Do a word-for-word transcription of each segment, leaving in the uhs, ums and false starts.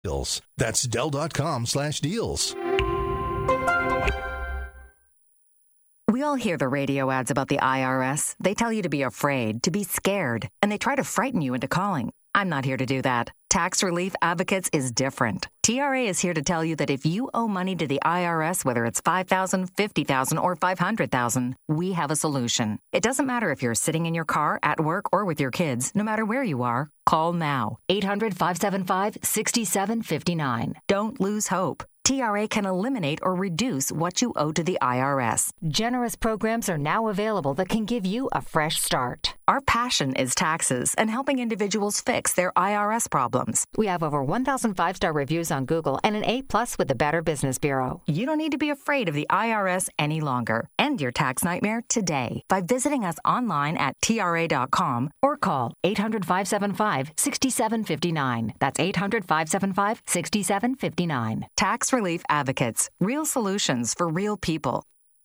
deals. That's Dell.com slash deals. We all hear the radio ads about the I R S. They tell you to be afraid, to be scared, and they try to frighten you into calling. I'm not here to do that. Tax Relief Advocates is different. T R A is here to tell you that if you owe money to the I R S, whether it's five thousand dollars, fifty thousand dollars, or five hundred thousand dollars, we have a solution. It doesn't matter if you're sitting in your car, at work, or with your kids. No matter where you are, call now. eight hundred, five seven five, six seven five nine. Don't lose hope. T R A can eliminate or reduce what you owe to the I R S. Generous programs are now available that can give you a fresh start. Our passion is taxes and helping individuals fix their I R S problems. We have over one thousand five-star reviews on Google and an A plus with the Better Business Bureau. You don't need to be afraid of the I R S any longer. End your tax nightmare today by visiting us online at T R A dot com or call eight hundred, five seven five, six seven five nine. That's eight hundred, five seven five, six seven five nine. Tax Relief Advocates. Real solutions for real people.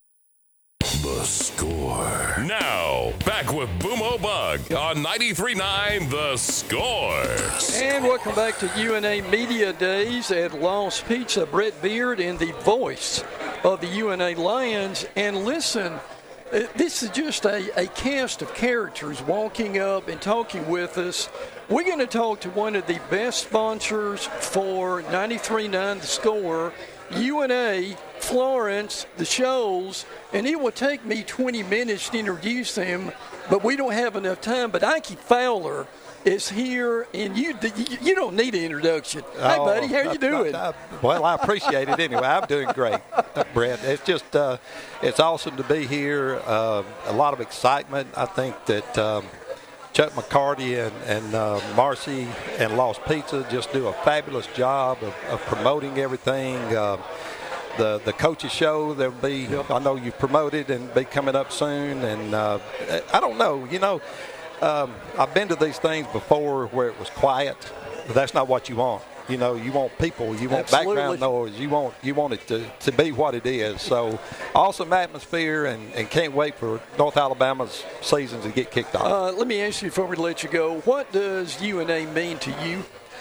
The Score. Now, back with Boom O'Bug on ninety-three point nine The Score. And welcome back to U N A Media Days at Lost Pizza. Brett Beard and the voice of the U N A Lions. And listen, this is just a, a cast of characters walking up and talking with us. We're going to talk to one of the best sponsors for ninety-three point nine The Score, U N A, Florence, the Shoals, and it will take me twenty minutes to introduce them, but we don't have enough time. But Ike Fowler is here, and you you don't need an introduction. Oh, hey, buddy, how you doing? I, I, well, I appreciate it anyway. I'm doing great, Brett. It's just uh, it's awesome to be here. Uh, a lot of excitement. I think that um, Chuck McCarty and, and uh, Marcy and Lost Pizza just do a fabulous job of, of promoting everything. Uh, the the coaches show, there'll be, I know you promoted and be coming up soon. And uh, I don't know, you know, um, I've been to these things before where it was quiet, but that's not what you want. You know, you want people, you want Absolutely. background noise, you want you want it to, to be what it is. So, awesome atmosphere, and, and can't wait for North Alabama's season to get kicked off. Uh, let me ask you before we let you go, what does U N A mean to you?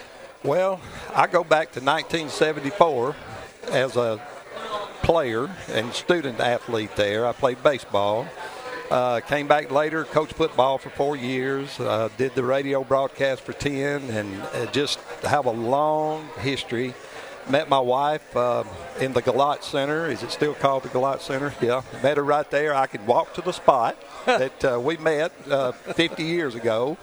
Well, I go back to nineteen seventy-four as a player and student athlete there. I played baseball. Uh, came back later, coached football for four years, uh, did the radio broadcast for ten, and uh, just have a long history. Met my wife uh, in the Galat Center. Is it still called the Galat Center? Yeah. Met her right there. I could walk to the spot that uh, we met uh, fifty years ago.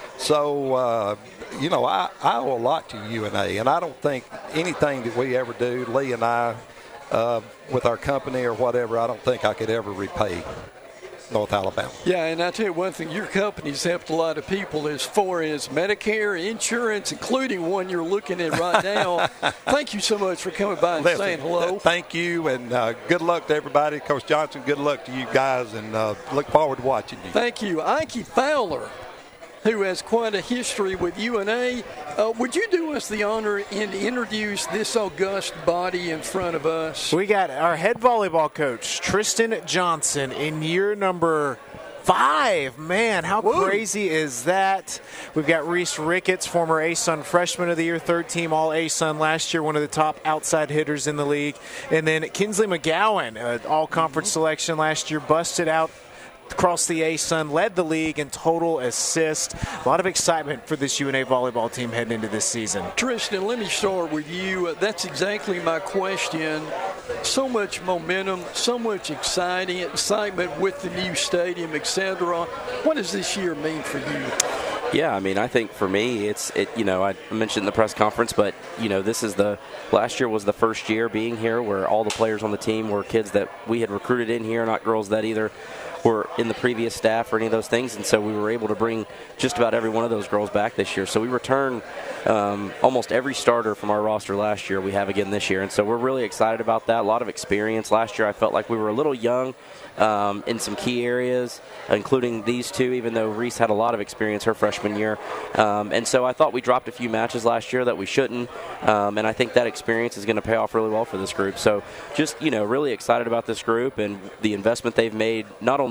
So, uh, you know, I, I owe a lot to U N A, and I don't think anything that we ever do, Lee and I, uh, with our company or whatever, I don't think I could ever repay North Alabama. Yeah, and I tell you one thing, your company's helped a lot of people as far as Medicare, insurance, including one you're looking at right now. Thank you so much for coming by and Listen, saying hello. Thank you, and uh, good luck to everybody. Coach Johnson, good luck to you guys, and uh, look forward to watching you. Thank you. Ike Fowler, who has quite a history with U N A. Uh, would you do us the honor and introduce this august body in front of us? We got our head volleyball coach, Tristan Johnson, in year number five. Man, how Woo. crazy is that? We've got Reese Ricketts, former A-Sun Freshman of the Year, third team All A-Sun last year, one of the top outside hitters in the league. And then Kinsley McGowan, uh, all-conference mm-hmm. selection last year, busted out across the A-Sun, led the league in total assist. A lot of excitement for this U N A volleyball team heading into this season. Tristan, let me start with you. Uh, that's exactly my question. So much momentum, so much exciting excitement with the new stadium, et cetera. What does this year mean for you? Yeah, I mean, I think for me, it's, it. you know, I mentioned in the press conference, but, you know, this is the, last year was the first year being here where all the players on the team were kids that we had recruited in here, not girls that either were in the previous staff or any of those things, and so we were able to bring just about every one of those girls back this year. So we return um, almost every starter from our roster last year we have again this year, and so we're really excited about that. A lot of experience. Last year I felt like we were a little young um, in some key areas, including these two, even though Reese had a lot of experience her freshman year. Um, and so I thought we dropped a few matches last year that we shouldn't, um, and I think that experience is going to pay off really well for this group. So just, you know, really excited about this group and the investment they've made, not only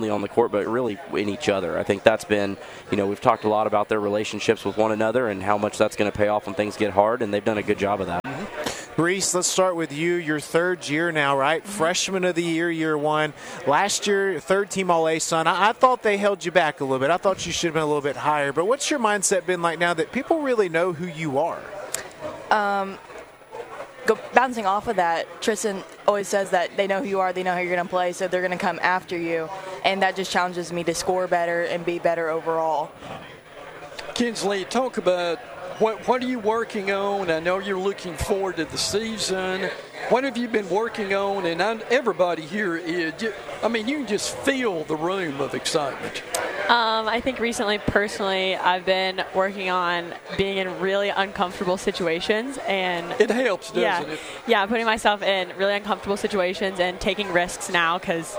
only on the court, but really in each other. I think that's been, you know, we've talked a lot about their relationships with one another and how much that's going to pay off when things get hard, and they've done a good job of that. Reese, let's start with you. Your third year now, right? Freshman of the year, year one. Last year, third team All A Sun. I, I thought they held you back a little bit. I thought you should have been a little bit higher. But what's your mindset been like now that people really know who you are? Um, go, bouncing off of that, Tristan always says that they know who you are, they know how you're going to play, so they're going to come after you. And that just challenges me to score better and be better overall. Kinsley, talk about What, what are you working on? I know you're looking forward to the season. What have you been working on? And I, everybody here is, I mean, you can just feel the room of excitement. Um, I think recently, personally, I've been working on being in really uncomfortable situations. And it helps, doesn't yeah, it? Yeah, putting myself in really uncomfortable situations and taking risks now because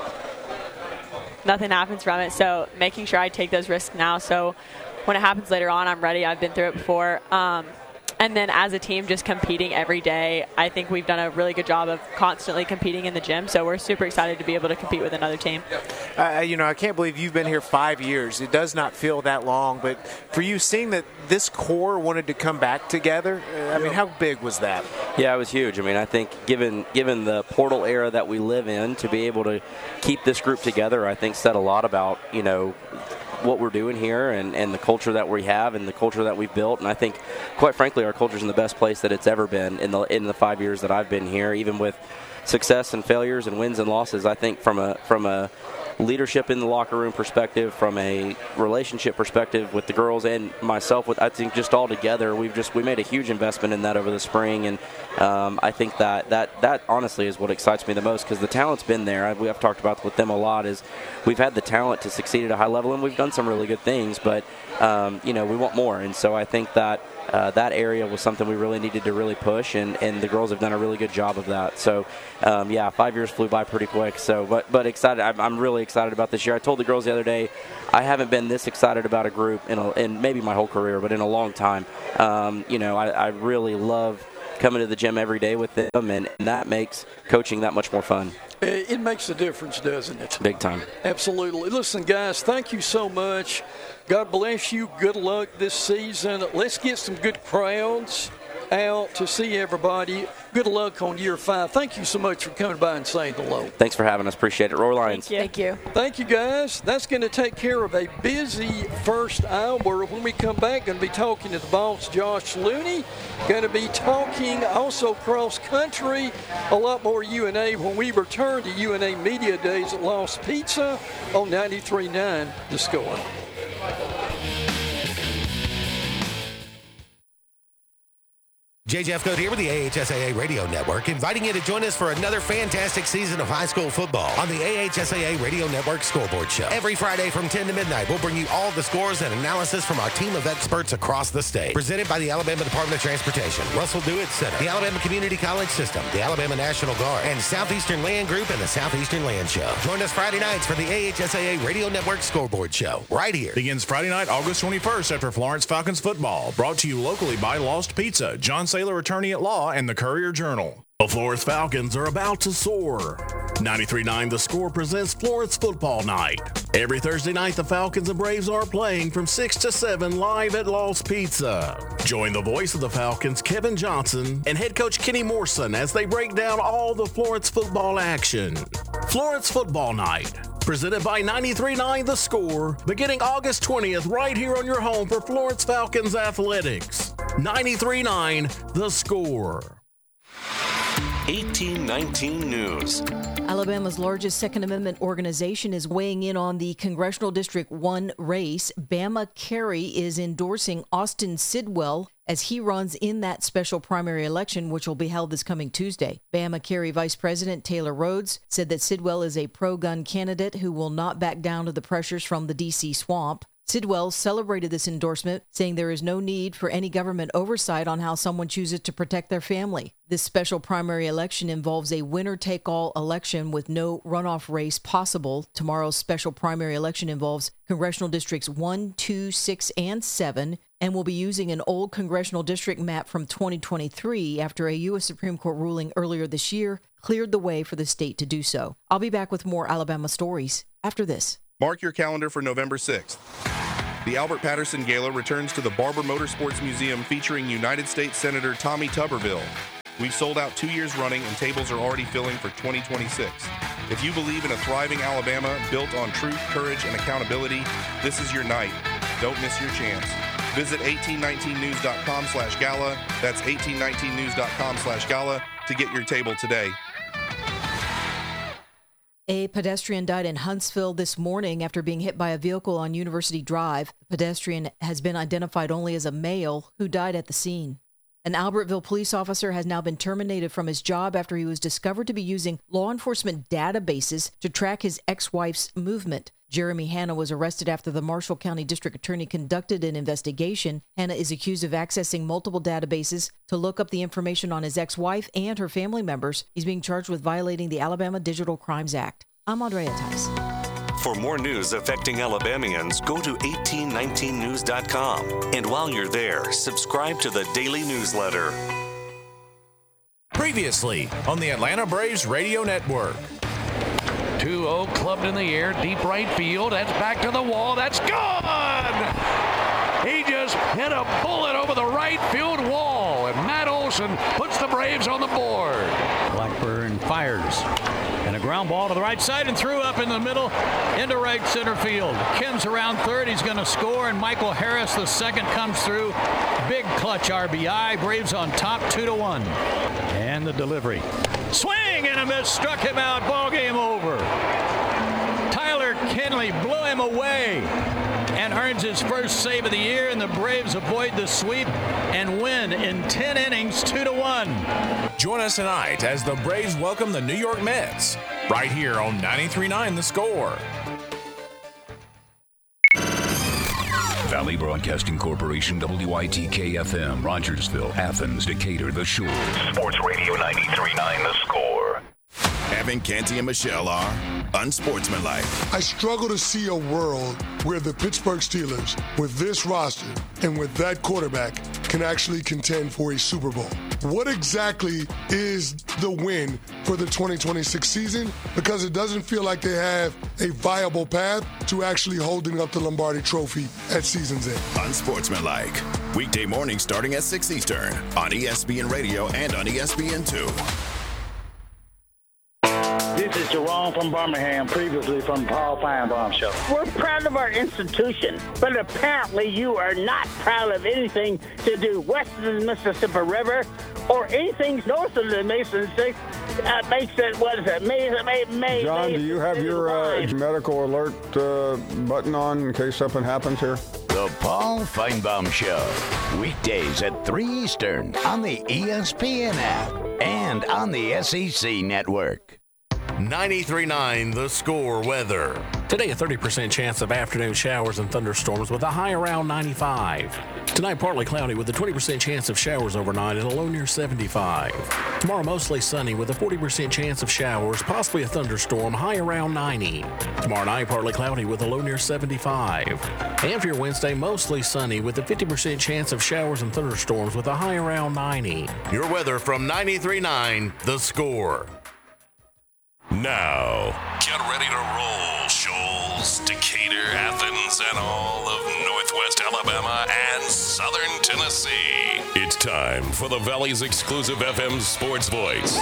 nothing happens from it. So making sure I take those risks now. So when it happens later on, I'm ready. I've been through it before. Um, and then as a team, just competing every day. I think we've done a really good job of constantly competing in the gym. So we're super excited to be able to compete with another team. Uh, you know, I can't believe you've been here five years. It does not feel that long. But for you, seeing that this core wanted to come back together, uh, I mean, how big was that? Yeah, it was huge. I mean, I think given given the portal era that we live in, to be able to keep this group together, I think said a lot about, you know, what we're doing here and, and the culture that we have and the culture that we've built. And I think, quite frankly, our culture's in the best place that it's ever been in the in the five years that I've been here, even with success and failures and wins and losses. I think from a from a leadership in the locker room perspective, from a relationship perspective with the girls and myself, with I think just all together, we've just we made a huge investment in that over the spring, and um, I think that that that honestly is what excites me the most, because the talent's been there. I, we have talked about with them a lot. Is we've had the talent to succeed at a high level, and we've done some really good things, but um, you know we want more, and so I think that. Uh, that area was something we really needed to really push, and, and the girls have done a really good job of that. So, um, yeah, five years flew by pretty quick. So, but but excited. I'm, I'm really excited about this year. I told the girls the other day, I haven't been this excited about a group in, a, in maybe my whole career, but in a long time. Um, you know, I, I really love coming to the gym every day with them, and, and that makes coaching that much more fun. It makes a difference, doesn't it? Big time. Absolutely. Listen, guys, thank you so much. God bless you. Good luck this season. Let's get some good crowds out to see everybody. Good luck on year five. Thank you so much for coming by and saying hello. Thanks for having us. Appreciate it. Roar Lions. Thank you. Thank you, guys. That's going to take care of a busy first hour. When we come back, going to be talking to the boss, Josh Looney. Going to be talking also cross country, a lot more U N A when we return to U N A Media Days at Lost Pizza on ninety-three point nine The Score. J J Jeffcoat here with the A H S A A Radio Network, inviting you to join us for another fantastic season of high school football on the A H S A A Radio Network Scoreboard Show. Every Friday from ten to midnight, we'll bring you all the scores and analysis from our team of experts across the state. Presented by the Alabama Department of Transportation, Russell Dewitt Center, the Alabama Community College System, the Alabama National Guard, and Southeastern Land Group and the Southeastern Land Show. Join us Friday nights for the A H S A A Radio Network Scoreboard Show, right here. Begins Friday night, August twenty-first after Florence Falcons football. Brought to you locally by Lost Pizza, John Saylor Attorney at Law, and the Courier-Journal. The Florence Falcons are about to soar. ninety-three point nine The Score presents Florence Football Night. Every Thursday night, the Falcons and Braves are playing from six to seven live at Lost Pizza. Join the voice of the Falcons, Kevin Johnson, and head coach Kenny Morrison as they break down all the Florence football action. Florence Football Night, presented by ninety-three point nine The Score, beginning August twentieth right here on your home for Florence Falcons Athletics. ninety-three point nine The Score. eighteen nineteen News. Alabama's largest Second Amendment organization is weighing in on the Congressional District one race. Bama Carey is endorsing Austin Sidwell as he runs in that special primary election, which will be held this coming Tuesday. Bama Carey Vice President Taylor Rhodes said that Sidwell is a pro-gun candidate who will not back down to the pressures from the D C swamp. Sidwell celebrated this endorsement, saying there is no need for any government oversight on how someone chooses to protect their family. This special primary election involves a winner-take-all election with no runoff race possible. Tomorrow's special primary election involves congressional districts one, two, six, and seven, and will be using an old congressional district map from twenty twenty-three after a U S Supreme Court ruling earlier this year cleared the way for the state to do so. I'll be back with more Alabama stories after this. Mark your calendar for November sixth. The Albert Patterson Gala returns to the Barber Motorsports Museum featuring United States Senator Tommy Tuberville. We've sold out two years running and tables are already filling for twenty twenty-six. If you believe in a thriving Alabama built on truth, courage, and accountability, this is your night. Don't miss your chance. Visit eighteen nineteen news dot com slash gala. That's eighteen nineteen news dot com slash gala to get your table today. A pedestrian died in Huntsville this morning after being hit by a vehicle on University Drive. The pedestrian has been identified only as a male who died at the scene. An Albertville police officer has now been terminated from his job after he was discovered to be using law enforcement databases to track his ex-wife's movement. Jeremy Hanna was arrested after the Marshall County District Attorney conducted an investigation. Hanna is accused of accessing multiple databases to look up the information on his ex-wife and her family members. He's being charged with violating the Alabama Digital Crimes Act. I'm Andrea Tice. For more news affecting Alabamians, go to eighteen nineteen news dot com. And while you're there, subscribe to the daily newsletter. Previously on the Atlanta Braves Radio Network. two oh clubbed in the air, deep right field. That's back to the wall. That's gone! He just hit a bullet over the right field wall, and Matt Olson puts the Braves on the board. Blackburn fires. And a ground ball to the right side and threw up in the middle into right center field. Kim's around third. He's going to score, and Michael Harris, the second, comes through. Big clutch R B I. Braves on top, two to one. And the delivery. Swing and a miss. Struck him out. Ball game over. Tyler Kinley blew him away and earns his first save of the year, and the Braves avoid the sweep and win in ten innings, two to one. Join us tonight as the Braves welcome the New York Mets, right here on ninety-three point nine The Score. Valley Broadcasting Corporation, W I T K F M, Rogersville, Athens, Decatur, The Shore. Sports Radio ninety-three point nine The Score. Evan Canty and Michelle are unsportsmanlike. I struggle to see a world where the Pittsburgh Steelers, with this roster and with that quarterback, can actually contend for a Super Bowl. What exactly is the win for the twenty twenty-six season? Because it doesn't feel like they have a viable path to actually holding up the Lombardi Trophy at season's end. Unsportsmanlike. Weekday mornings starting at six Eastern on E S P N Radio and on E S P N two. This is Jerome from Birmingham, previously from Paul Feinbaum Show. We're proud of our institution, but apparently you are not proud of anything to do west of the Mississippi River or anything north of the Mississippi. Uh, makes it, what is it, May, May, May, John, May, do you have your uh, medical alert uh, button on in case something happens here? The Paul Feinbaum Show, weekdays at three Eastern on the E S P N app and on the S E C network. ninety-three point nine The Score weather. Today, a thirty percent chance of afternoon showers and thunderstorms with a high around ninety-five. Tonight, partly cloudy with a twenty percent chance of showers overnight and a low near seventy-five. Tomorrow, mostly sunny with a forty percent chance of showers, possibly a thunderstorm, high around ninety. Tomorrow night, partly cloudy with a low near seventy-five. And for your Wednesday, mostly sunny with a fifty percent chance of showers and thunderstorms with a high around ninety. Your weather from ninety-three point nine The Score. Now, get ready to roll, Shoals, Decatur, Athens, and all of Northwest Alabama and Southern Tennessee. It's time for the Valley's exclusive F M sports voice.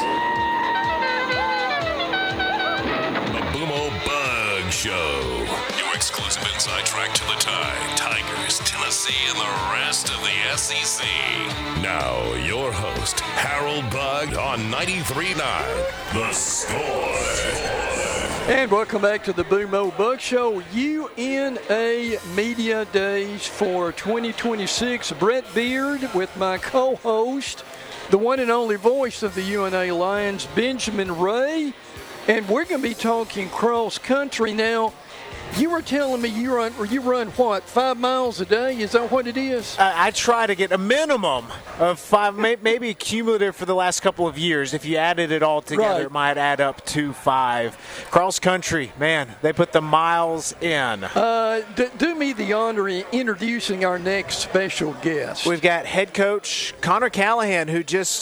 The Boomo Bug Show. Your exclusive inside track to the Tide, Tigers, Tennessee, and the rest of the S E C. Now, your host, Harold Bug on ninety-three point nine The Score. And welcome back to the Boomo Bug Show. U N A Media Days for twenty twenty-six. Brett Beard with my co-host, the one and only voice of the U N A Lions, Benjamin Ray. And we're going to be talking cross country now. You were telling me you run, you run what, five miles a day? Is that what it is? Uh, I try to get a minimum of five, may, maybe cumulative for the last couple of years. If you added it all together, Right. it might add up to five. Cross country, man, they put the miles in. Uh, d- do me the honor in introducing our next special guest. We've got head coach Connor Callahan, who just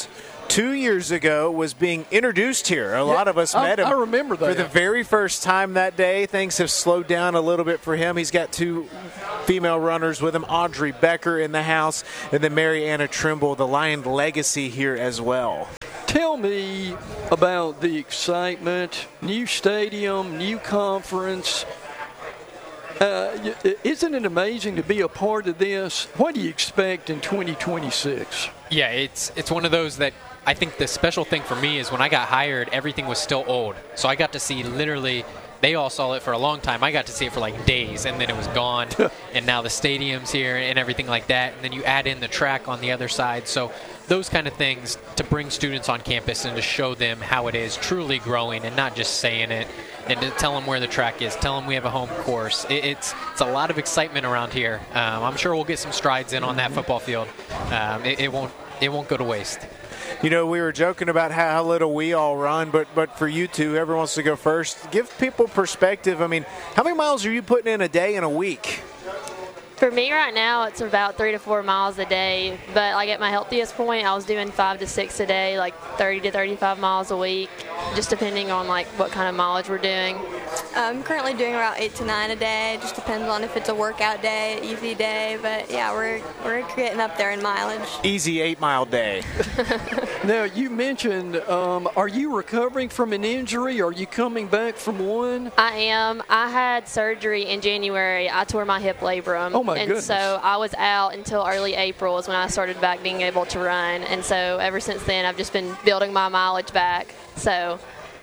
two years ago was being introduced here. A Yeah, lot of us I- met him. I remember that. For the very first time that day. Things have slowed down a little bit for him. He's got two female runners with him, Audrey Becker in the house, and then Mary Anna Trimble, the Lion legacy here as well. Tell me about the excitement, new stadium, new conference. Uh, y- isn't it amazing to be a part of this? What do you expect in twenty twenty-six? Yeah, it's it's one of those that I think the special thing for me is when I got hired, everything was still old. So I got to see literally, they all saw it for a long time. I got to see it for like days, and then it was gone. And now the stadium's here and everything like that. And then you add in the track on the other side. So those kind of things to bring students on campus and to show them how it is truly growing and not just saying it, and to tell them where the track is, tell them we have a home course. It, it's it's a lot of excitement around here. Um, I'm sure we'll get some strides in on that football field. Um, it, it won't it won't go to waste. You know, we were joking about how, how little we all run, but but for you two, whoever wants to go first, give people perspective. I mean, how many miles are you putting in a day and a week? For me right now, it's about three to four miles a day. But like at my healthiest point, I was doing five to six a day, like thirty to thirty-five miles a week, just depending on like what kind of mileage we're doing. I'm currently doing around eight to nine a day. It just depends on if it's a workout day, easy day. But yeah, we're we're getting up there in mileage. Easy eight mile day. Now, you mentioned, um, are you recovering from an injury? Are you coming back from one? I am. I had surgery in January. I tore my hip labrum. Oh, my and goodness. so I was out until early April is when I started back being able to run. And so ever since then, I've just been building my mileage back. So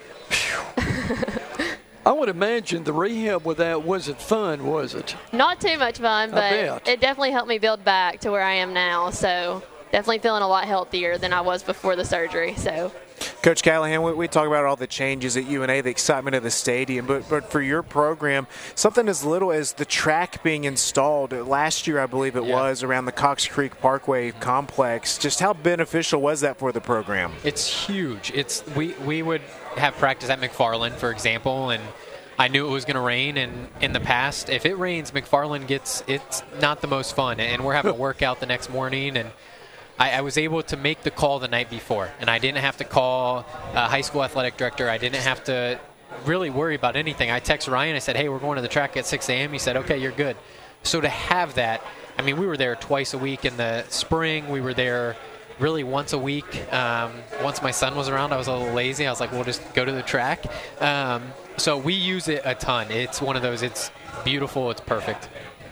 I would imagine the rehab with that wasn't fun, was it? not too much fun, I but bet. it definitely helped me build back to where I am now. So definitely feeling a lot healthier than I was before the surgery. So Coach Callahan, we, we talk about all the changes at U N A, the excitement of the stadium, but but for your program, something as little as the track being installed last year, I believe it Yeah. was, around the Cox Creek Parkway complex. Just how beneficial was that for the program? It's huge. It's we we would have practice at McFarland, for example, and I knew it was going to rain. And in the past, if it rains, McFarland gets it's not the most fun, and we're having a workout the next morning. And I, I was able to make the call the night before, and I didn't have to call a high school athletic director. I didn't have to really worry about anything. I texted Ryan. I said, "Hey, we're going to the track at six a.m." He said, "Okay, you're good." So to have that, I mean, we were there twice a week in the spring. We were there really once a week. Um, once my son was around, I was a little lazy. I was like, we'll just go to the track. Um, so we use it a ton. It's one of those, it's beautiful, it's perfect.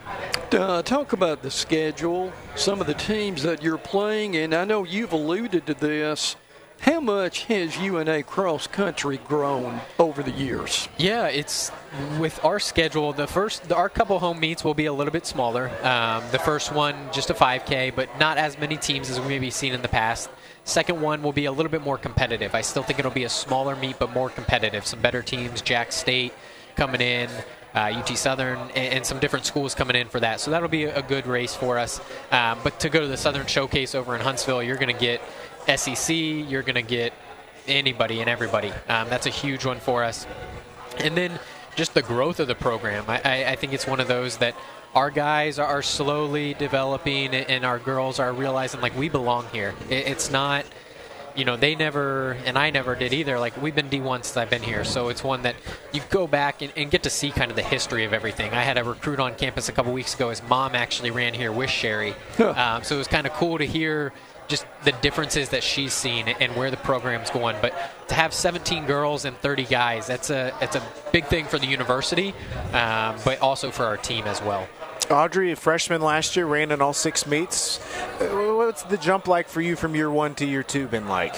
Uh, talk about the schedule, some of the teams that you're playing, and I know you've alluded to this. How much has U N A cross country grown over the years? Yeah, it's with our schedule. The first, our couple home meets will be a little bit smaller. Um, the first one, just a five K, but not as many teams as we maybe seen in the past. Second one will be a little bit more competitive. I still think it'll be a smaller meet, but more competitive. Some better teams, Jack State coming in, uh, U T Southern, and, and some different schools coming in for that. So that'll be a, a good race for us. Um, but to go to the Southern Showcase over in Huntsville, you're going to get S E C, you're going to get anybody and everybody. Um, that's a huge one for us. And then just the growth of the program. I, I, I think it's one of those that our guys are slowly developing, and our girls are realizing, like, we belong here. It, it's not, you know, they never, and I never did either. Like, we've been D one since I've been here, so it's one that you go back and, and get to see kind of the history of everything. I had a recruit on campus a couple weeks ago. His mom actually ran here with Sherry. um, so it was kind of cool to hear just the differences that she's seen and where the program's going. But to have seventeen girls and thirty guys, that's a it's a big thing for the university, um, but also for our team as well. Audrey, a freshman last year, ran in all six meets. Uh, What's the jump like for you from year one to year two been like?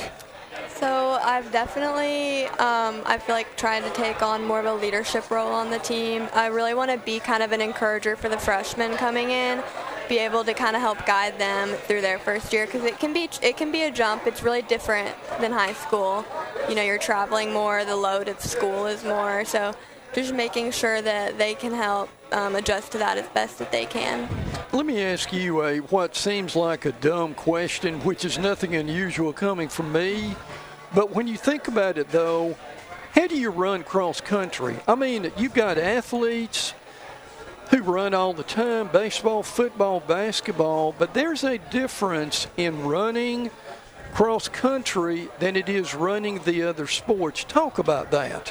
So I've definitely, um, I feel like trying to take on more of a leadership role on the team. I really want to be kind of an encourager for the freshmen coming in, be able to kind of help guide them through their first year, because it can be it can be a jump. It's really different than high school. You know, you're traveling more, the load of school is more, so just making sure that they can help um, adjust to that as best that they can. Let me ask you a what seems like a dumb question, which is nothing unusual coming from me. But when you think about it, though, how do you run cross country? I mean, you've got athletes who run all the time, baseball, football, basketball, but there's a difference in running cross country than it is running the other sports. Talk about that.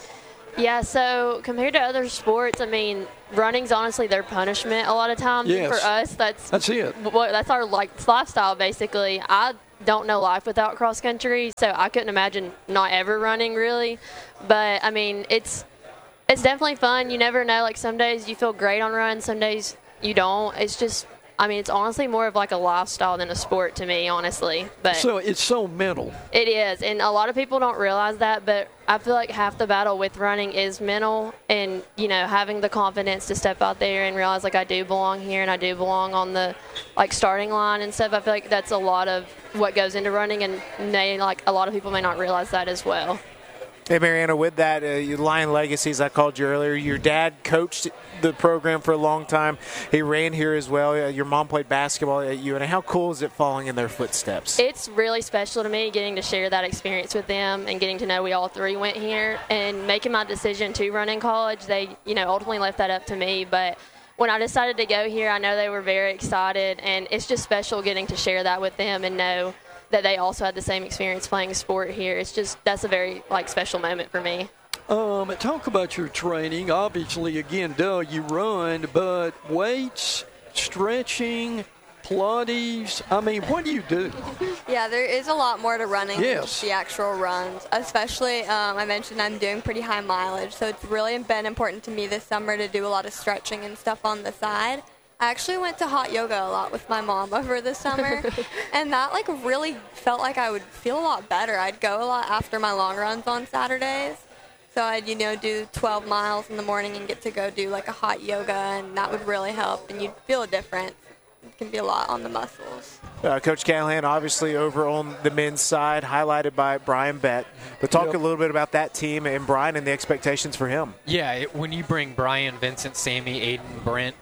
Yeah, so compared to other sports, I mean, running's honestly their punishment a lot of times. Yes. And for us, that's that's it. What that's our like lifestyle basically. I don't know life without cross country, so I couldn't imagine not ever running really. But I mean, it's it's definitely fun. You never know. Like some days you feel great on run, some days you don't. It's just, I mean, it's honestly more of like a lifestyle than a sport to me, honestly. But so it's so mental. It is, and a lot of people don't realize that, but I feel like half the battle with running is mental, and, you know, having the confidence to step out there and realize, like, I do belong here and I do belong on the, like, starting line and stuff. I feel like that's a lot of what goes into running, and they, like, a lot of people may not realize that as well. Hey, Mariana, with that, uh, your Lion Legacies, I called you earlier. Your dad coached the program for a long time. He ran here as well. Uh, your mom played basketball at U N A. How cool is it following in their footsteps? It's really special to me getting to share that experience with them and getting to know we all three went here and making my decision to run in college. They, you know, ultimately left that up to me, but when I decided to go here, I know they were very excited, and it's just special getting to share that with them and know that they also had the same experience playing sport here. It's just, that's a very, like, special moment for me. Um, talk about your training. Obviously, again, duh, you run, but weights, stretching, Pilates. I mean, what do you do? Yeah, there is a lot more to running yes. than just the actual runs. Especially, um, I mentioned I'm doing pretty high mileage, so it's really been important to me this summer to do a lot of stretching and stuff on the side. I actually went to hot yoga a lot with my mom over the summer, and that, like, really felt like I would feel a lot better. I'd go a lot after my long runs on Saturdays. So I'd, you know, do twelve miles in the morning and get to go do, like, a hot yoga, and that would really help, and you'd feel a difference. It can be a lot on the muscles. Uh, Coach Callahan, obviously over on the men's side, highlighted by Brian Bett. But talk yep. a little bit about that team and Brian and the expectations for him. Yeah, it, when you bring Brian, Vincent, Sammy, Aiden, Brent,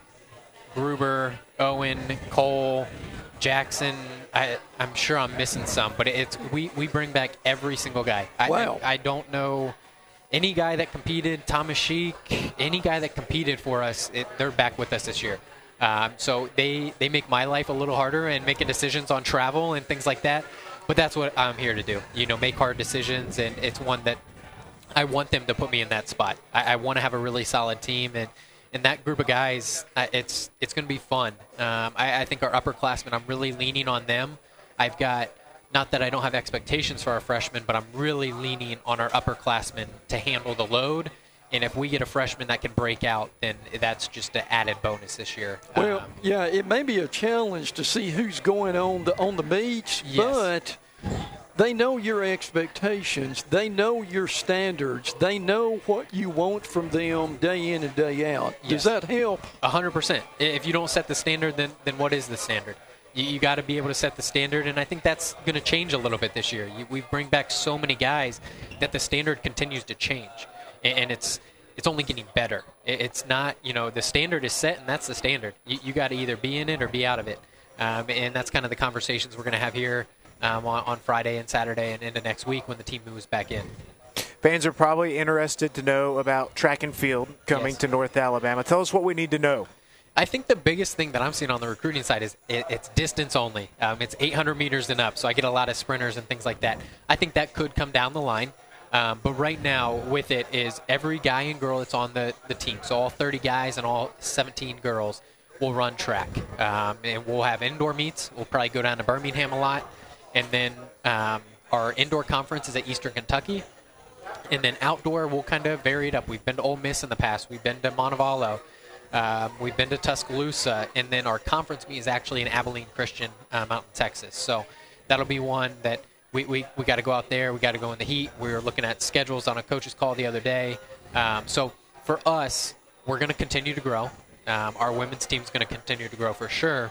Gruber, Owen, Cole, Jackson, I, I'm sure I'm missing some, but it's we, we bring back every single guy. I, wow. I, I don't know any guy that competed, Thomas Sheik, any guy that competed for us, it, they're back with us this year. Um, so they, they make my life a little harder and making decisions on travel and things like that. But that's what I'm here to do, you know, make hard decisions, and it's one that I want them to put me in that spot. I, I want to have a really solid team, and And that group of guys, uh, it's it's going to be fun. Um, I, I think our upperclassmen, I'm really leaning on them. I've got, not that I don't have expectations for our freshmen, but I'm really leaning on our upperclassmen to handle the load. And if we get a freshman that can break out, then that's just an added bonus this year. Well, um, yeah, it may be a challenge to see who's going on the on the beach, yes. but they know your expectations. They know your standards. They know what you want from them day in and day out. Yes. Does that help? A hundred percent. If you don't set the standard, then then what is the standard? You, you got to be able to set the standard, and I think that's going to change a little bit this year. You, we bring back so many guys that the standard continues to change, and, and it's it's only getting better. It, it's not, you know, the standard is set, and that's the standard. You, you got to either be in it or be out of it, um, and that's kind of the conversations we're going to have here um, on, on Friday and Saturday and into next week when the team moves back in. Fans are probably interested to know about track and field coming yes. to North Alabama. Tell us what we need to know. I think the biggest thing that I'm seeing on the recruiting side is it, it's distance only. Um, it's eight hundred meters and up, so I get a lot of sprinters and things like that. I think that could come down the line. Um, but right now with it is every guy and girl that's on the, the team, so all thirty guys and all seventeen girls will run track. Um, and we'll have indoor meets. We'll probably go down to Birmingham a lot. And then um, our indoor conference is at Eastern Kentucky. And then outdoor, we'll kind of vary it up. We've been to Ole Miss in the past. We've been to Montevallo. Um, we've been to Tuscaloosa, and then our conference meet is actually in Abilene Christian um, out in Texas. So that'll be one that we we, we got to go out there. We got to go in the heat. We were looking at schedules on a coach's call the other day. Um, so for us, we're going to continue to grow. Um, our women's team is going to continue to grow for sure,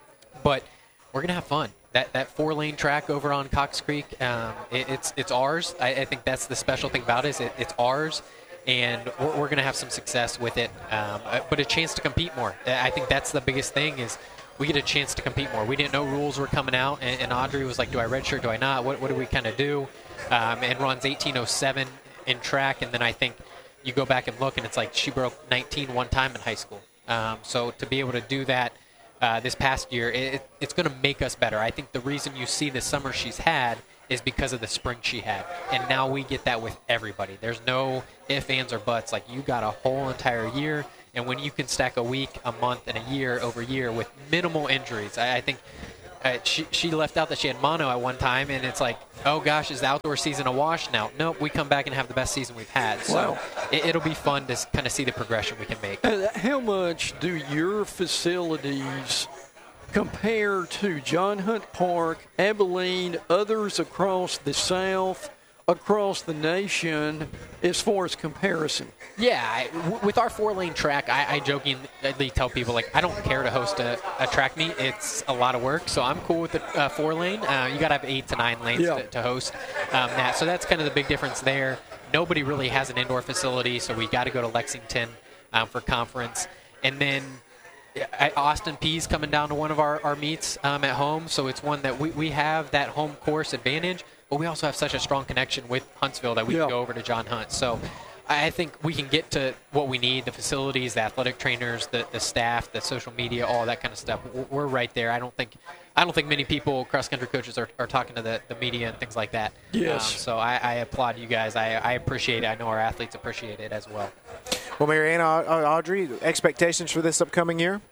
but we're going to have fun. That that four-lane track over on Cox Creek, um, it, it's it's ours. I, I think that's the special thing about it. Is it it's ours. And we're, we're going to have some success with it, um, but a chance to compete more. I think that's the biggest thing is we get a chance to compete more. We didn't know rules were coming out, and, and Audrey was like, do I redshirt, do I not? What, what do we kind of do? Um, and runs eighteen oh seven in track, and then I think you go back and look, and it's like she broke nineteen one time in high school. Um, so to be able to do that uh, this past year, it, it's going to make us better. I think the reason you see the summer she's had is because of the spring she had. And now we get that with everybody. There's no ifs, ands, or buts. Like, you got a whole entire year, and when you can stack a week, a month, and a year over year with minimal injuries, I, I think uh, she, she left out that she had mono at one time, and it's like, oh gosh, is the outdoor season a wash now? Nope, we come back and have the best season we've had. So wow. it, it'll be fun to kind of see the progression we can make. Uh, how much do your facilities compare to John Hunt Park, Abilene, others across the South, across the nation, as far as comparison? Yeah, I, w- with our four-lane track, I, I jokingly tell people, like, I don't care to host a, a track meet. It's a lot of work, so I'm cool with the uh, four-lane. Uh, you got to have eight to nine lanes yeah. to, to host um, that. So that's kind of the big difference there. Nobody really has an indoor facility, so we got to go to Lexington um, for conference. And then Austin Peay's coming down to one of our, our meets um, at home, so it's one that we, we have that home course advantage, but we also have such a strong connection with Huntsville that we yeah. can go over to John Hunt. So I think we can get to what we need, the facilities, the athletic trainers, the, the staff, the social media, all that kind of stuff. We're right there. I don't think I don't think many people, cross-country coaches, are, are talking to the, the media and things like that. Yes. Um, so I, I applaud you guys. I, I appreciate it. I know our athletes appreciate it as well. Well, Mariana, Audrey, expectations for this upcoming year?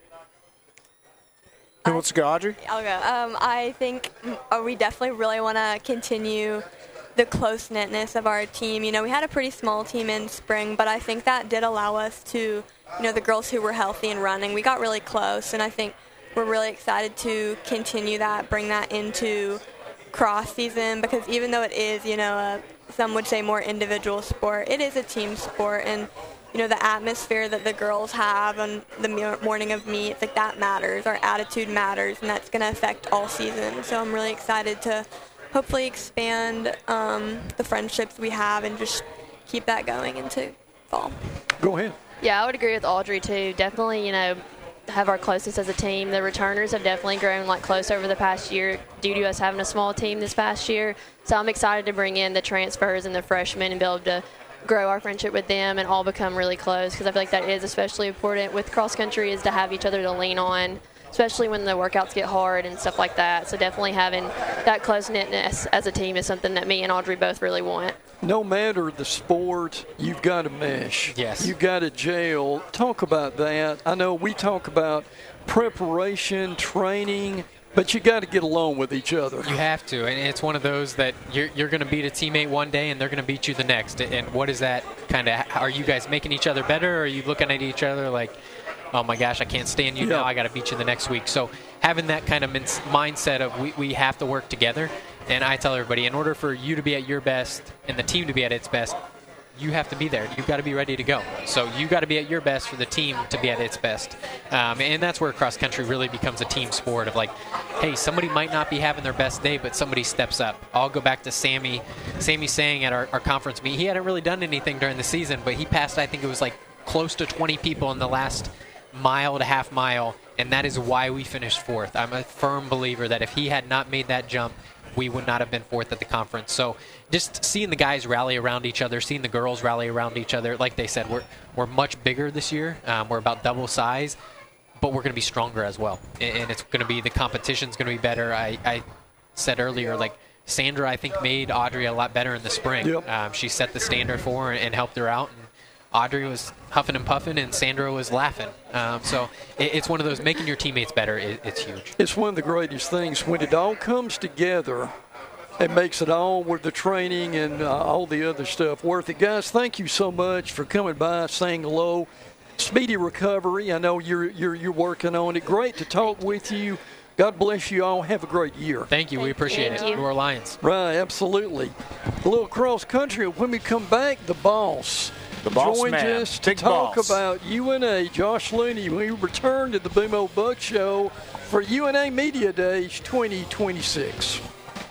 Who wants to go, Audrey? I'll go. Um, I think uh, we definitely really want to continue the close-knitness of our team. You know, we had a pretty small team in spring, but I think that did allow us to, you know, the girls who were healthy and running, we got really close, and I think we're really excited to continue that, bring that into cross season, because even though it is, you know, a, some would say more individual sport, it is a team sport, and you know, the atmosphere that the girls have on the morning of meets, like, that matters. Our attitude matters, and that's going to affect all season. So I'm really excited to hopefully expand um, the friendships we have and just keep that going into fall. Go ahead. Yeah, I would agree with Audrey, too. Definitely, you know, have our closest as a team. The returners have definitely grown, like, close over the past year due to us having a small team this past year. So I'm excited to bring in the transfers and the freshmen and be able to grow our friendship with them and all become really close, because I feel like that is especially important with cross country, is to have each other to lean on, especially when the workouts get hard and stuff like that. So definitely having that close-knitness as a team is something that me and Audrey both really want. No matter the sport, you've got to mesh. Yes. You've got to gel. Talk about that. I know we talk about preparation, training, but you got to get along with each other. You have to, and it's one of those that you're, you're going to beat a teammate one day and they're going to beat you the next. And what is that kind of, are you guys making each other better, or are you looking at each other like, oh my gosh, I can't stand you yeah. now, I got to beat you the next week? So having that kind of min- mindset of we, we have to work together. And I tell everybody, in order for you to be at your best and the team to be at its best, you have to be there. You've got to be ready to go. So you got to be at your best for the team to be at its best. Um, and that's where cross country really becomes a team sport of like, hey, somebody might not be having their best day, but somebody steps up. I'll go back to Sammy. Sammy saying at our, our conference meet, he hadn't really done anything during the season, but he passed, I think it was like close to twenty people in the last mile to half mile, and that is why we finished fourth. I'm a firm believer that if he had not made that jump, we would not have been fourth at the conference. So just seeing the guys rally around each other, seeing the girls rally around each other, like they said, we're we're much bigger this year. Um, we're about double size, but we're going to be stronger as well. And, and it's going to be, the competition's going to be better. I, I said earlier, like, Sandra, I think, made Audrey a lot better in the spring. Yep. Um, she set the standard for her and helped her out. And Audrey was huffing and puffing, and Sandra was laughing. Um, so it, it's one of those, making your teammates better, it, it's huge. It's one of the greatest things. When it all comes together, it makes it all with the training and uh, all the other stuff worth it. Guys, thank you so much for coming by, saying hello. Speedy recovery. I know you're you're you're working on it. Great to talk with you. God bless you all. Have a great year. Thank you. We appreciate Thank it. you. We're Lions. Right, absolutely. A little cross country. When we come back, the boss. The boss joins man. us to Big talk boss. about U N A. Josh Looney. We return to the Boom O Buck Show for U N A Media Days twenty twenty-six.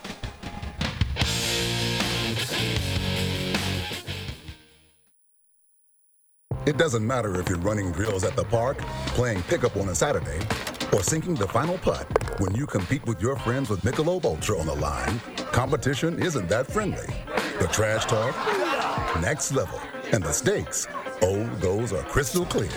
It doesn't matter if you're running drills at the park, playing pickup on a Saturday, or sinking the final putt. When you compete with your friends with Michelob Ultra on the line, competition isn't that friendly. The trash talk, next level. And the stakes, oh, those are crystal clear.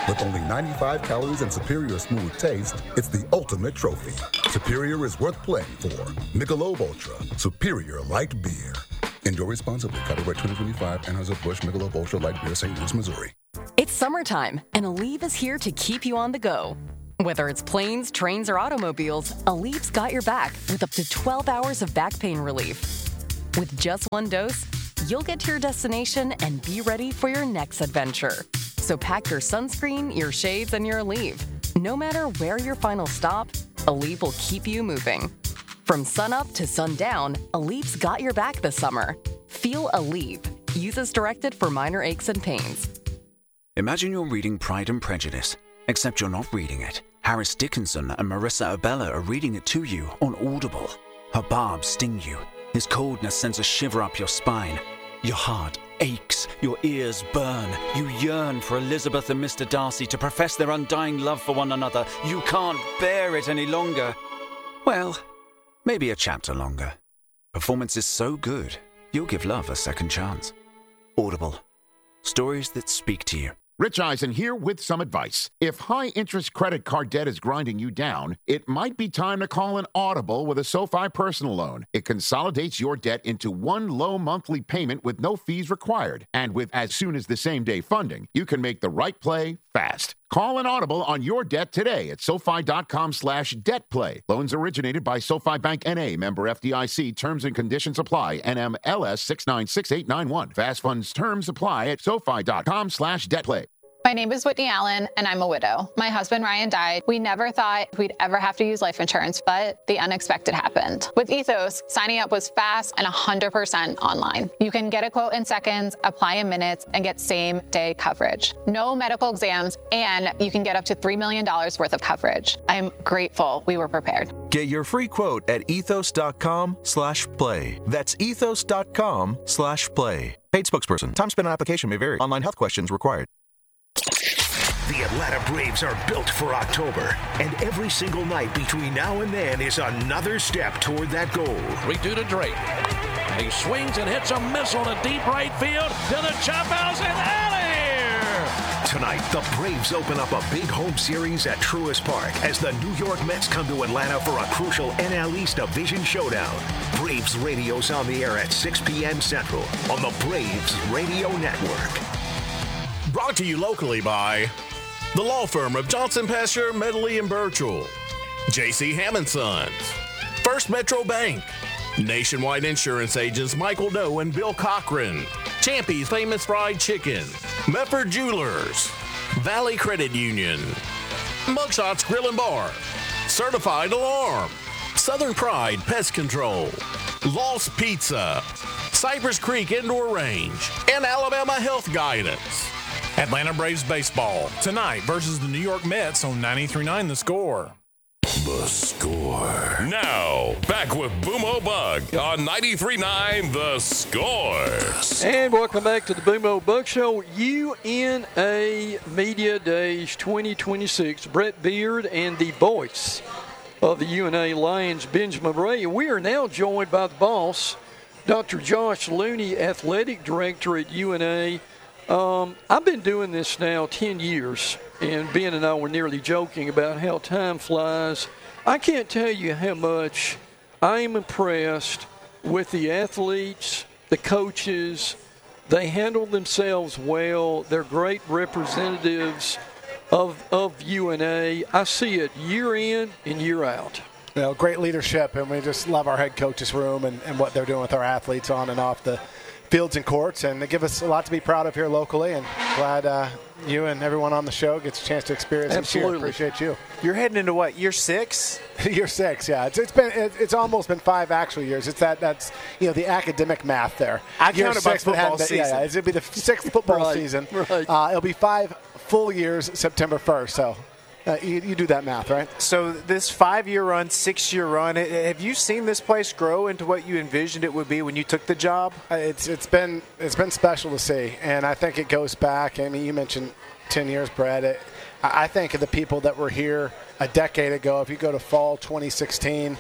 With only ninety-five calories and superior smooth taste, it's the ultimate trophy. Superior is worth playing for. Michelob Ultra, superior light beer. Enjoy responsibly. Copyright twenty twenty-five, Anheuser-Busch Michelob Ultra Light Beer, Saint Louis, Missouri. It's summertime, and Aleve is here to keep you on the go. Whether it's planes, trains, or automobiles, Aleve's got your back with up to twelve hours of back pain relief. With just one dose, you'll get to your destination and be ready for your next adventure. So pack your sunscreen, your shades, and your Aleve. No matter where your final stop, Aleve will keep you moving. From sunup to sundown, Aleve's got your back this summer. Feel Aleve. Use as directed for minor aches and pains. Imagine you're reading Pride and Prejudice, except you're not reading it. Harris Dickinson and Marissa Abella are reading it to you on Audible. Her barbs sting you. His coldness sends a shiver up your spine. Your heart aches, your ears burn. You yearn for Elizabeth and Mister Darcy to profess their undying love for one another. You can't bear it any longer. Well, maybe a chapter longer. Performance is so good, you'll give love a second chance. Audible. Stories that speak to you. Rich Eisen here with some advice. If high-interest credit card debt is grinding you down, it might be time to call an Audible with a SoFi personal loan. It consolidates your debt into one low monthly payment with no fees required. And with as soon as the same-day funding, you can make the right play fast. Call an Audible on your debt today at SoFi.com slash debt play. Loans originated by SoFi Bank N A, member F D I C. Terms and conditions apply. N M L S six nine six eight nine one. Fast funds terms apply at SoFi.com slash debt play. My name is Whitney Allen, and I'm a widow. My husband, Ryan, died. We never thought we'd ever have to use life insurance, but the unexpected happened. With Ethos, signing up was fast and one hundred percent online. You can get a quote in seconds, apply in minutes, and get same-day coverage. No medical exams, and you can get up to three million dollars worth of coverage. I'm grateful we were prepared. Get your free quote at ethos.com slash play. That's ethos.com slash play. Paid spokesperson. Time spent on application may vary. Online health questions required. The Atlanta Braves are built for October, and every single night between now and then is another step toward that goal. three two to Drake. He swings and hits a missile to deep right field to the chop house and out of here. Tonight, the Braves open up a big home series at Truist Park as the New York Mets come to Atlanta for a crucial N L East Division showdown. Braves radio's on the air at six p.m. Central on the Braves Radio Network. Brought to you locally by the law firm of Johnson, Pastor, Medley, and Birchall, J C Hammond Sons, First Metro Bank, Nationwide Insurance Agents Michael Doe and Bill Cochran, Champy's Famous Fried Chicken, Mefford Jewelers, Valley Credit Union, Mugshots Grill and Bar, Certified Alarm, Southern Pride Pest Control, Lost Pizza, Cypress Creek Indoor Range, and Alabama Health Guidance. Atlanta Braves baseball tonight versus the New York Mets on ninety-three point nine The Score. The Score. Now, back with Boomo Bug on ninety-three point nine The Score. And welcome back to the Boomo Bug Show. U N A Media Days twenty twenty-six. Brett Beard and the voice of the U N A Lions, Benjamin Bray. We are now joined by the boss, Doctor Josh Looney, Athletic Director at U N A. Um, I've been doing this now ten years, and Ben and I were nearly joking about how time flies. I can't tell you how much I am impressed with the athletes, the coaches. They handle themselves well. They're great representatives of, of U N A. I see it year in and year out. You know, great leadership, and we just love our head coach's room and, and what they're doing with our athletes on and off the fields and courts, and they give us a lot to be proud of here locally, and glad uh, you and everyone on the show gets a chance to experience it. Absolutely. Appreciate you. You're heading into what, year six? year six, yeah. It's, it's been it's almost been five actual years. It's that that's you know the academic math there. I year counted by football been, season. Yeah, yeah, it'll be the sixth football right, season. Right. Uh, it'll be five full years September first. So. Uh, you, you do that math, right? So this five-year run, six-year run, have you seen this place grow into what you envisioned it would be when you took the job? Uh, it's it's been it's been special to see, and I think it goes back. I mean, you mentioned ten years, Brad. It, I think of the people that were here a decade ago. If you go to fall twenty sixteen,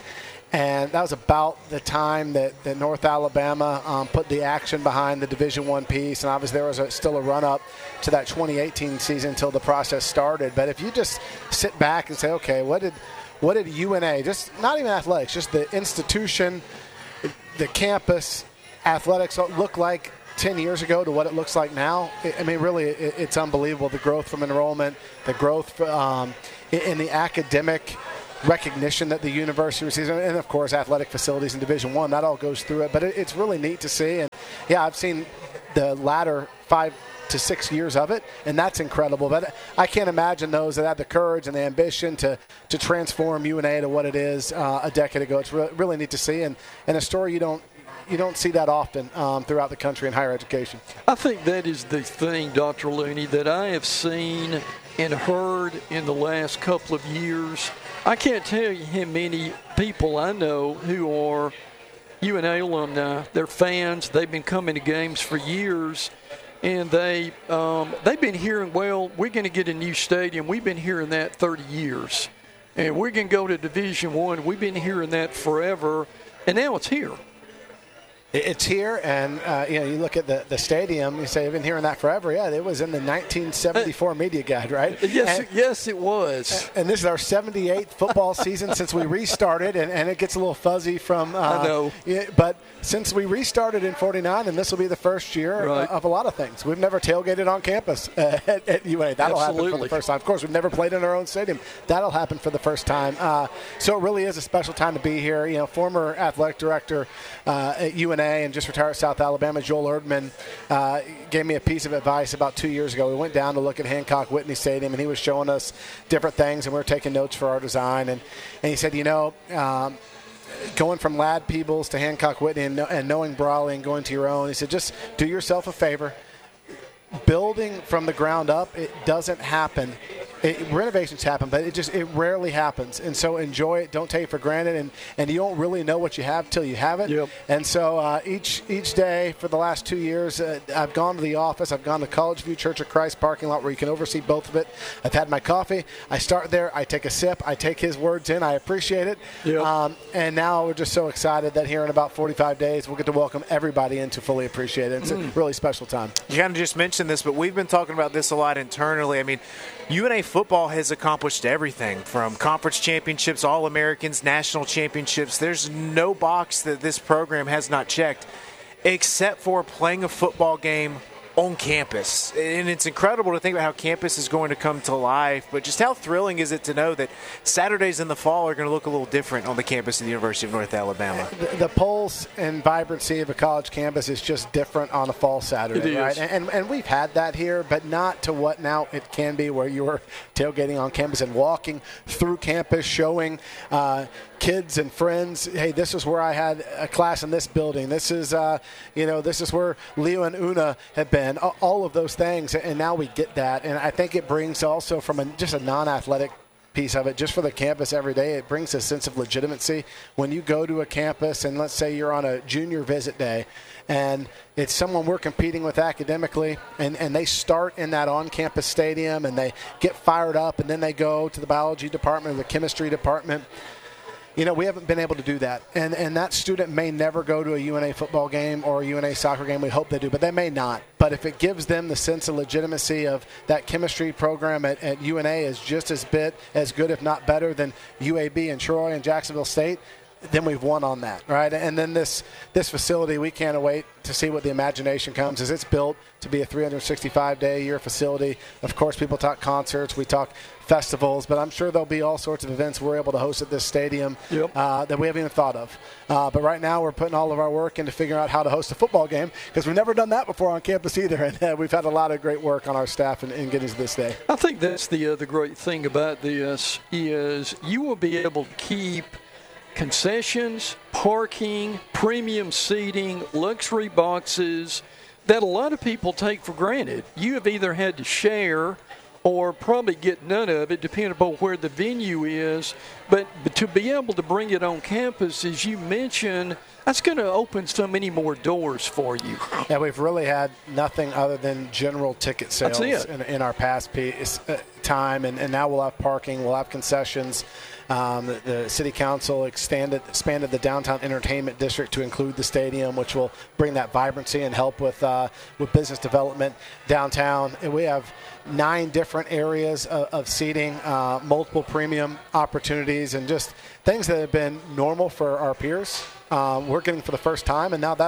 And that was about the time that, that North Alabama um, put the action behind the Division One piece. And obviously there was a, still a run-up to that twenty eighteen season until the process started. But if you just sit back and say, okay, what did what did U N A, just not even athletics, just the institution, the campus, athletics look like ten years ago to what it looks like now? I mean, really, it's unbelievable. The growth from enrollment, the growth um, in the academic recognition that the university receives, and of course athletic facilities in Division One, that all goes through it. But it, it's really neat to see. And yeah, I've seen the latter five to six years of it, and that's incredible. But I can't imagine those that have the courage and the ambition to to transform U N A to what it is uh, a decade ago. It's re- really neat to see, and, and a story you don't you don't see that often um, throughout the country in higher education. I think that is the thing, Doctor Looney, that I have seen and heard in the last couple of years. I can't tell you how many people I know who are U N A alumni. They're fans. They've been coming to games for years, and they, um, they've been hearing, well, we're going to get a new stadium. We've been hearing that thirty years. And we're going to go to Division One. We've been hearing that forever, and now it's here. It's here, and uh, you know, you look at the, the stadium. You say, "I've been hearing that forever." Yeah, it was in the nineteen seventy-four media guide, right? Yes, and, yes, it was. And this is our seventy-eighth football season since we restarted, and, and it gets a little fuzzy from. Uh, I know. Yeah, but since we restarted in forty-nine, and this will be the first year right. uh, of a lot of things. We've never tailgated on campus uh, at, at U N A. That'll Absolutely. happen for the first time. Of course, we've never played in our own stadium. That'll happen for the first time. Uh, so it really is a special time to be here. You know, former athletic director uh, at U N A and just retired South Alabama, Joel Erdman, uh, gave me a piece of advice about two years ago. We went down to look at Hancock Whitney Stadium, and he was showing us different things, and we were taking notes for our design. And, and he said, you know, um, going from Ladd Peebles to Hancock Whitney and, and knowing Brawley and going to your own, he said, just do yourself a favor. Building from the ground up, it doesn't happen. It, renovations happen, but it just it rarely happens. And so enjoy it. Don't take it for granted. And, and you don't really know what you have till you have it. Yep. And so uh, each each day for the last two years, uh, I've gone to the office. I've gone to College View Church of Christ parking lot where you can oversee both of it. I've had my coffee. I start there. I take a sip. I take his words in. I appreciate it. Yep. Um, and now we're just so excited that here in about forty-five days, we'll get to welcome everybody in to fully appreciate it. It's mm. a really special time. You kind of just mentioned this, but we've been talking about this a lot internally. I mean, U N A football has accomplished everything from conference championships, All-Americans, national championships. There's no box that this program has not checked except for playing a football game on campus. And it's incredible to think about how campus is going to come to life, but just how thrilling is it to know that Saturdays in the fall are going to look a little different on the campus of the University of North Alabama. The, the pulse and vibrancy of a college campus is just different on a fall Saturday, right? And, and and we've had that here, but not to what now it can be, where you're tailgating on campus and walking through campus, showing uh, kids and friends, hey, this is where I had a class in this building. This is, uh, you know, this is where Leo and Una have been. All of those things, and now we get that. And I think it brings also from a, just a non-athletic piece of it, just for the campus every day, it brings a sense of legitimacy. When you go to a campus, and let's say you're on a junior visit day, and it's someone we're competing with academically, and, and they start in that on-campus stadium, and they get fired up, and then they go to the biology department or the chemistry department. You know, we haven't been able to do that. And and that student may never go to a U N A football game or a U N A soccer game. We hope they do, but they may not. But if it gives them the sense of legitimacy of that chemistry program at, at U N A is just as bit as good, if not better, than U A B and Troy and Jacksonville State, then we've won on that, right? And then this this facility, we can't wait to see what the imagination comes as it's built to be a three hundred sixty-five day a year facility. Of course, people talk concerts, we talk festivals, but I'm sure there'll be all sorts of events we're able to host at this stadium yep. uh, that we haven't even thought of. Uh, but right now we're putting all of our work into figuring out how to host a football game, because we've never done that before on campus either, and uh, we've had a lot of great work on our staff in, in getting to this day. I think that's the other great thing about this is you will be able to keep concessions, parking, premium seating, luxury boxes that a lot of people take for granted. You have either had to share or probably get none of it, depending upon where the venue is. But, but to be able to bring it on campus, as you mentioned, that's going to open so many more doors for you. Yeah, we've really had nothing other than general ticket sales in, in our past piece, uh, time, and, and now we'll have parking, we'll have concessions. Um, the, the city council extended, expanded the downtown entertainment district to include the stadium, which will bring that vibrancy and help with uh, with business development downtown. And we have nine different areas of, of seating, uh, multiple premium opportunities, and just things that have been normal for our peers. Um, we're getting for the first time, and now that